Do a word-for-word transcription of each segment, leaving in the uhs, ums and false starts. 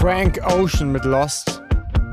Frank Ocean mit Lost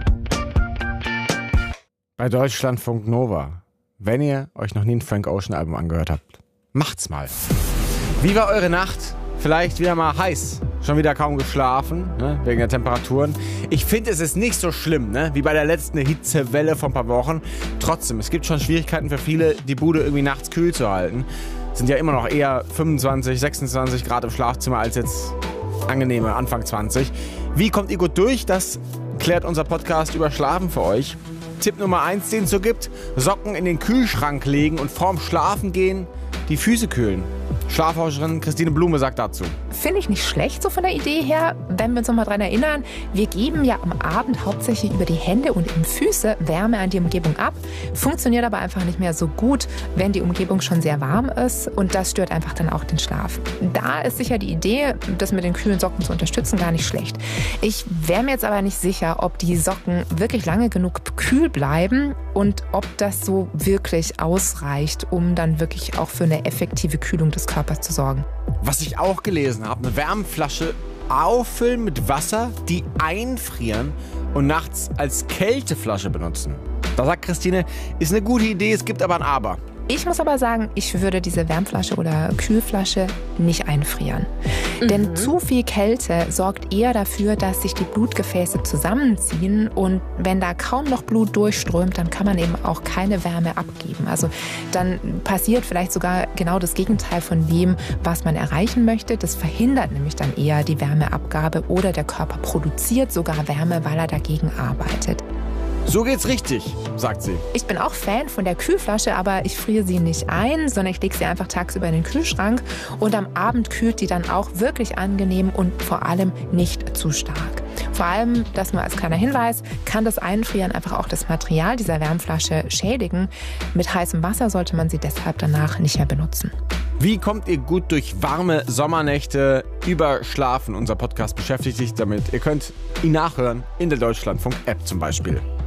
bei Deutschlandfunk Nova. Wenn ihr euch noch nie ein Frank Ocean Album angehört habt, macht's mal. Wie war eure Nacht? Vielleicht wieder mal heiß. Schon wieder kaum geschlafen, ne, wegen der Temperaturen. Ich finde, es ist nicht so schlimm, ne, wie bei der letzten Hitzewelle vor ein paar Wochen. Trotzdem, es gibt schon Schwierigkeiten für viele, die Bude irgendwie nachts kühl zu halten. Es sind ja immer noch eher fünfundzwanzig, sechsundzwanzig Grad im Schlafzimmer als jetzt angenehme Anfang zwanzig. Wie kommt ihr gut durch? Das klärt unser Podcast über Schlafen für euch. Tipp Nummer eins, den es so gibt: Socken in den Kühlschrank legen und vorm Schlafengehen die Füße kühlen. Schlafforscherin Christine Blume sagt dazu: Finde ich nicht schlecht so von der Idee her, wenn wir uns noch mal dran erinnern, wir geben ja am Abend hauptsächlich über die Hände und eben Füße Wärme an die Umgebung ab, funktioniert aber einfach nicht mehr so gut, wenn die Umgebung schon sehr warm ist, und das stört einfach dann auch den Schlaf. Da ist sicher die Idee, das mit den kühlen Socken zu unterstützen, gar nicht schlecht. Ich wäre mir jetzt aber nicht sicher, ob die Socken wirklich lange genug kühl bleiben und ob das so wirklich ausreicht, um dann wirklich auch für eine effektive Kühlung des Körpers zu sorgen. Was ich auch gelesen habe, eine Wärmflasche auffüllen mit Wasser, die einfrieren und nachts als Kälteflasche benutzen. Da sagt Christine, ist eine gute Idee, es gibt aber ein Aber. Ich muss aber sagen, ich würde diese Wärmflasche oder Kühlflasche nicht einfrieren. Mhm. Denn zu viel Kälte sorgt eher dafür, dass sich die Blutgefäße zusammenziehen, und wenn da kaum noch Blut durchströmt, dann kann man eben auch keine Wärme abgeben. Also dann passiert vielleicht sogar genau das Gegenteil von dem, was man erreichen möchte. Das verhindert nämlich dann eher die Wärmeabgabe, oder der Körper produziert sogar Wärme, weil er dagegen arbeitet. So geht's richtig, sagt sie. Ich bin auch Fan von der Kühlflasche, aber ich friere sie nicht ein, sondern ich lege sie einfach tagsüber in den Kühlschrank, und am Abend kühlt die dann auch wirklich angenehm und vor allem nicht zu stark. Vor allem, das nur als kleiner Hinweis, kann das Einfrieren einfach auch das Material dieser Wärmflasche schädigen. Mit heißem Wasser sollte man sie deshalb danach nicht mehr benutzen. Wie kommt ihr gut durch warme Sommernächte? Über Schlafen. Unser Podcast beschäftigt sich damit. Ihr könnt ihn nachhören in der Deutschlandfunk-App zum Beispiel.